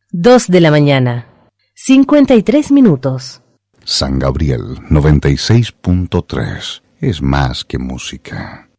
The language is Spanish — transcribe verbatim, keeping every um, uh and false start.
Dos de la mañana, cincuenta y tres minutos. San Gabriel noventa y seis punto tres es más que música.